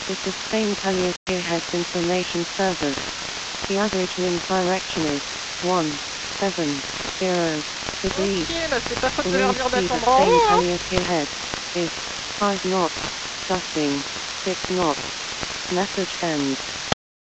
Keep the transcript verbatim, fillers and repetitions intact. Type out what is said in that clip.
This is Spain Talierheads Information Service. The average wind direction is one seven zero degrees. Ok, bah c'est pas faute The de leur wind dire speed of d'attendre en Spain haut, hein. Talierheads is five knots, gusting six knots. Message ends.